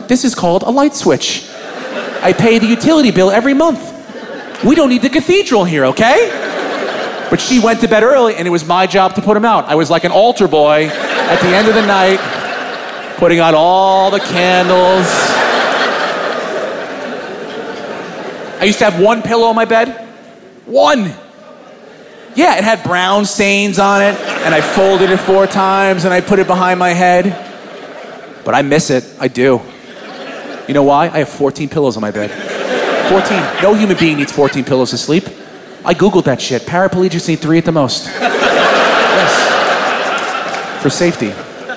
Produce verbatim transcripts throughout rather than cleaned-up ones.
This is called a light switch. I pay the utility bill every month. We don't need the cathedral here, okay? But she went to bed early, and it was my job to put him out. I was like an altar boy at the end of the night, putting out all the candles. I used to have one pillow on my bed. One. Yeah, it had brown stains on it, and I folded it four times, and I put it behind my head. But I miss it. I do. You know why? I have fourteen pillows on my bed. fourteen. No human being needs fourteen pillows to sleep. I Googled that shit. Paraplegics need three at the most. Yes. For safety.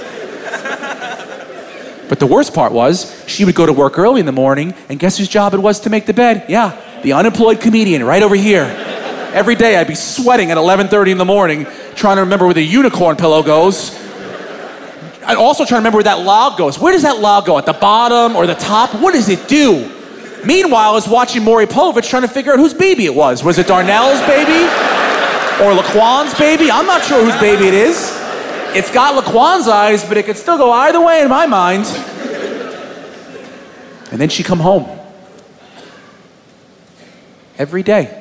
But the worst part was, she would go to work early in the morning, and guess whose job it was to make the bed? Yeah, the unemployed comedian right over here. Every day I'd be sweating at eleven thirty in the morning, trying to remember where the unicorn pillow goes. I'd also try to remember where that log goes. Where does that log go? At the bottom or the top? What does it do? Meanwhile, I was watching Maury Povich trying to figure out whose baby it was. Was it Darnell's baby? Or Laquan's baby? I'm not sure whose baby it is. It's got Laquan's eyes, but it could still go either way in my mind. And then she'd come home. Every day.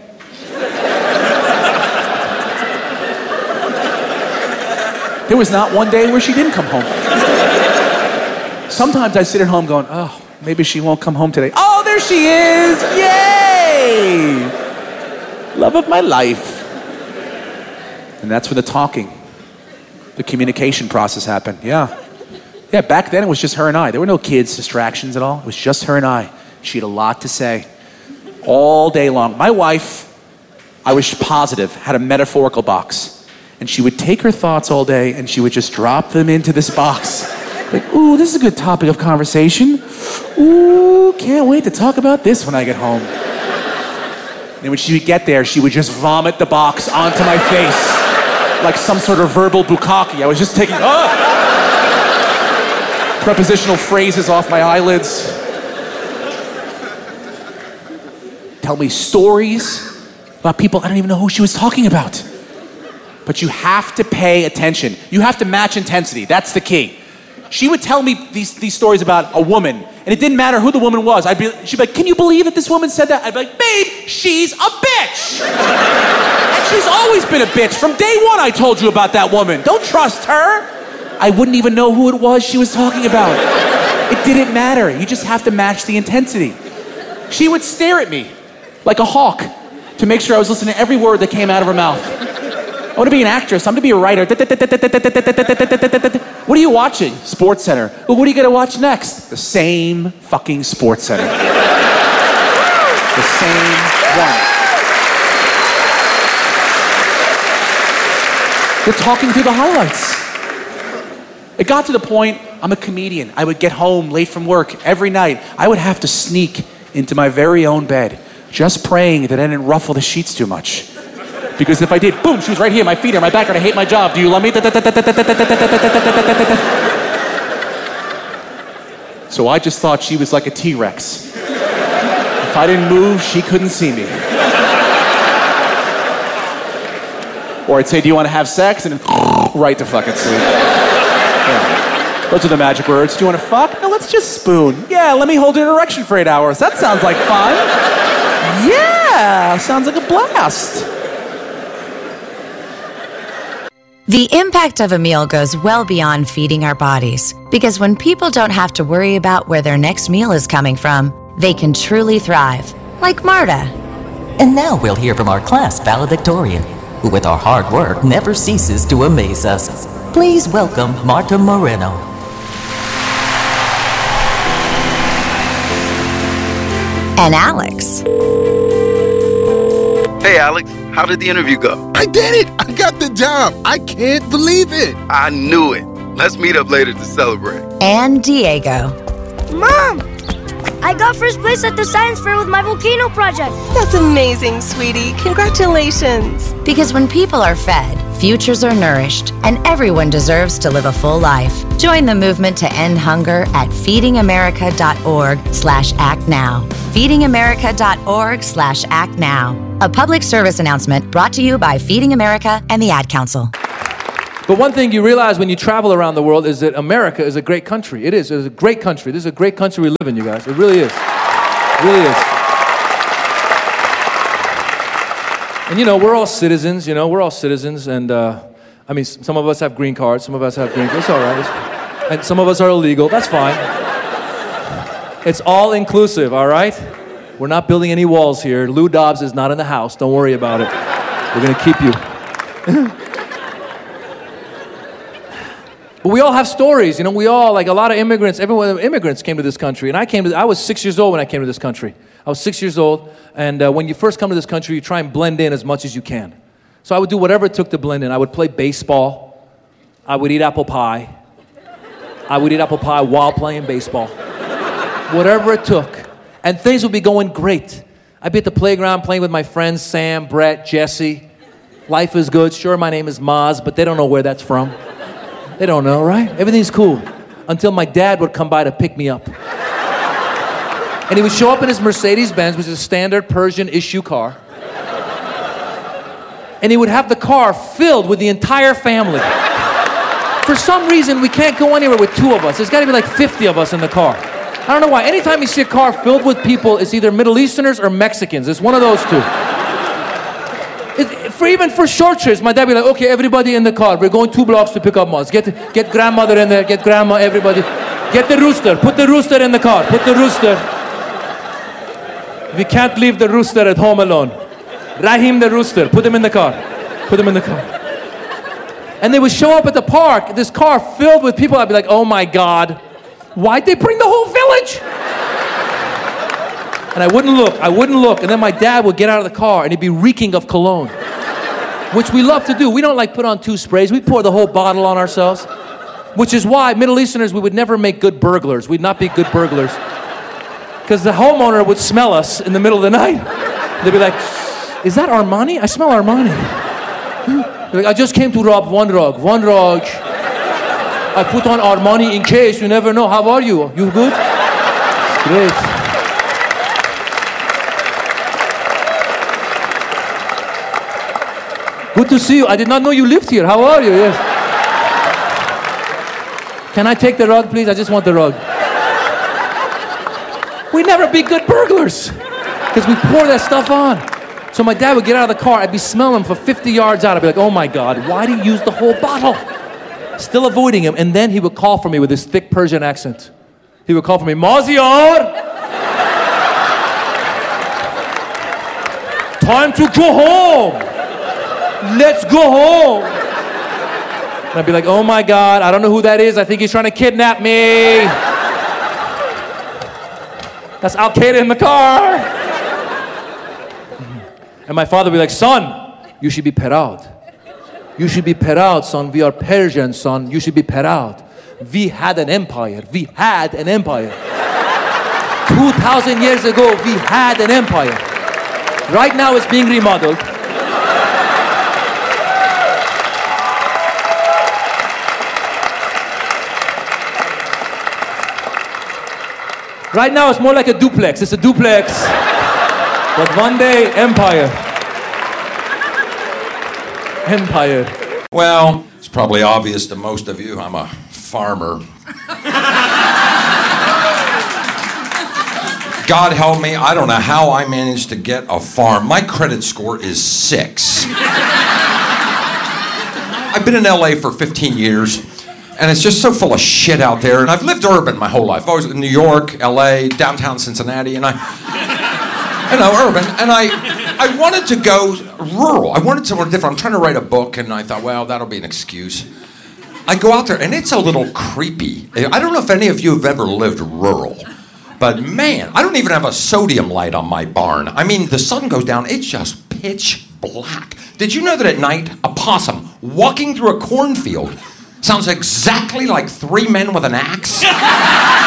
There was not one day where she didn't come home. Sometimes I sit at home going, oh, maybe she won't come home today. Oh, there she is! Yay! Love of my life. And that's when the talking, the communication process happened. Yeah. Yeah, back then it was just her and I. There were no kids, distractions at all. It was just her and I. She had a lot to say. All day long. My wife, I was positive, had a metaphorical box. And she would take her thoughts all day and she would just drop them into this box. Like, ooh, this is a good topic of conversation. Ooh, can't wait to talk about this when I get home. And when she would get there, she would just vomit the box onto my face like some sort of verbal bukkake. I was just taking, oh! Prepositional phrases off my eyelids. Tell me stories about people I don't even know who she was talking about. But you have to pay attention. You have to match intensity. That's the key. She would tell me these, these stories about a woman, and it didn't matter who the woman was. I'd be, she'd be like, can you believe that this woman said that? I'd be like, babe, she's a bitch. And she's always been a bitch. From day one, I told you about that woman. Don't trust her. I wouldn't even know who it was she was talking about. It didn't matter. You just have to match the intensity. She would stare at me like a hawk to make sure I was listening to every word that came out of her mouth. I want to be an actress. I'm going to be a writer. What are you watching? Sports Center. Well, what are you going to watch next? The same fucking Sports Center. The same one. You're talking through the highlights. It got to the point, I'm a comedian. I would get home late from work every night. I would have to sneak into my very own bed, just praying that I didn't ruffle the sheets too much. Because if I did, boom, she was right here, my feet are my back, and I hate my job. Do you love me? So I just thought she was like a T-Rex. If I didn't move, she couldn't see me. Or I'd say, do you want to have sex? And then right to fucking sleep. Yeah. Those are the magic words. Do you want to fuck? No, let's just spoon. Yeah, let me hold an erection for eight hours. That sounds like fun. Yeah, sounds like a blast. The impact of a meal goes well beyond feeding our bodies, because when people don't have to worry about where their next meal is coming from, they can truly thrive, like Marta. And now we'll hear from our class valedictorian, who with our hard work never ceases to amaze us. Please welcome Marta Moreno. And Alex. Hey, Alex. How did the interview go? I did it! I got the job! I can't believe it! I knew it. Let's meet up later to celebrate. And Diego. Mom! I got first place at the science fair with my volcano project. That's amazing, sweetie. Congratulations. Because when people are fed, futures are nourished, and everyone deserves to live a full life. Join the movement to end hunger at feedingamerica.org slash act now. feedingamerica.org slash act now. A public service announcement brought to you by Feeding America and the Ad Council. But one thing you realize when you travel around the world is that America is a great country. It is. It's a great country. This is a great country we live in, you guys. It really is. It really is. And you know, we're all citizens, you know, we're all citizens. And uh, I mean, some of us have green cards, some of us have green cards. It's all right. It's, and some of us are illegal. That's fine. It's all inclusive, all right? We're not building any walls here. Lou Dobbs is not in the house. Don't worry about it. We're going to keep you. But we all have stories, you know, we all, like a lot of immigrants, everyone, immigrants came to this country. And I came to, I was six years old when I came to this country. I was six years old, and uh, when you first come to this country, you try and blend in as much as you can. So I would do whatever it took to blend in. I would play baseball. I would eat apple pie. I would eat apple pie while playing baseball. Whatever it took. And things would be going great. I'd be at the playground playing with my friends, Sam, Brett, Jesse. Life is good. Sure, my name is Maz, but they don't know where that's from. They don't know, right? Everything's cool. Until my dad would come by to pick me up. And he would show up in his Mercedes-Benz, which is a standard Persian issue car. And he would have the car filled with the entire family. For some reason, we can't go anywhere with two of us. There's got to be like fifty of us in the car. I don't know why. Anytime you see a car filled with people, it's either Middle Easterners or Mexicans. It's one of those two. It, for even for short trips, my dad would be like, okay, everybody in the car. We're going two blocks to pick up Maz. Get, get grandmother in there. Get grandma, everybody. Get the rooster. Put the rooster in the car. Put the rooster. We can't leave the rooster at home alone. Rahim the rooster. Put him in the car. Put him in the car. And they would show up at the park, this car filled with people. I'd be like, oh my God, why'd they bring the whole village? And I wouldn't look, I wouldn't look. And then my dad would get out of the car and he'd be reeking of cologne, which we love to do. We don't like put on two sprays. We pour the whole bottle on ourselves, which is why Middle Easterners, we would never make good burglars. We'd not be good burglars. Because the homeowner would smell us in the middle of the night. They'd be like, is that Armani? I smell Armani. Like, I just came to rob one rug, one rug. I put on Armani in case, you never know. How are you? You good? Great. Good to see you. I did not know you lived here. How are you? Yes. Can I take the rug, please? I just want the rug. We'd never be good burglars because we pour that stuff on. So my dad would get out of the car, I'd be smelling him for fifty yards out. I'd be like, oh my God, why did he use the whole bottle? Still avoiding him. And then he would call for me with his thick Persian accent. He would call for me, Maziar! Time to go home! Let's go home! And I'd be like, oh my God, I don't know who that is. I think he's trying to kidnap me. That's Al-Qaeda in the car. And my father would be like, son, you should be proud. You should be proud, son. We are Persian, son. You should be proud. We had an empire. We had an empire. two thousand years ago, we had an empire. Right now, it's being remodeled. Right now, it's more like a duplex. It's a duplex. But one day, empire. Empire. Well, it's probably obvious to most of you, I'm a farmer. God help me, I don't know how I managed to get a farm. My credit score is six. I've been in L A for fifteen years, and it's just so full of shit out there. And I've lived urban my whole life. I was in New York, L A, downtown Cincinnati, and I... You know, urban, and I I wanted to go rural. I wanted somewhere different. I'm trying to write a book, and I thought, well, that'll be an excuse. I go out there, and it's a little creepy. I don't know if any of you have ever lived rural, but man, I don't even have a sodium light on my barn. I mean, the sun goes down, it's just pitch black. Did you know that at night, a possum walking through a cornfield sounds exactly like three men with an axe?